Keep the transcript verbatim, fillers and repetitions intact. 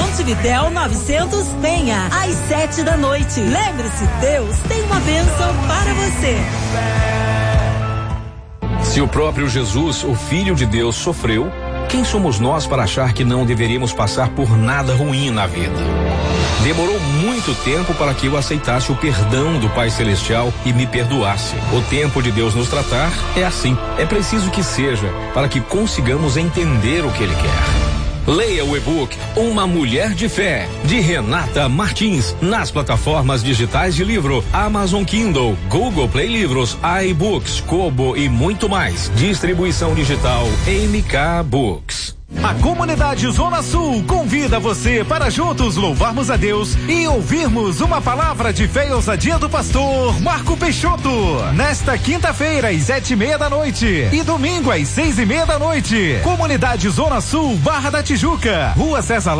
Montevidéu novecentos Penha, às sete da noite. Lembre-se, Deus tem uma bênção para você. Se o próprio Jesus, o Filho de Deus, sofreu, quem somos nós para achar que não deveríamos passar por nada ruim na vida? Demorou muito tempo para que eu aceitasse o perdão do Pai Celestial e me perdoasse. O tempo de Deus nos tratar é assim. É preciso que seja para que consigamos entender o que Ele quer. Leia o e-book Uma Mulher de Fé, de Renata Martins, nas plataformas digitais de livro Amazon Kindle, Google Play Livros, iBooks, Kobo e muito mais. Distribuição digital M K Books. A comunidade Zona Sul convida você para juntos louvarmos a Deus e ouvirmos uma palavra de fé e ousadia do pastor Marco Peixoto. Nesta quinta-feira, às sete e meia da noite e domingo, às seis e meia da noite. Comunidade Zona Sul, Barra da Tijuca, Rua César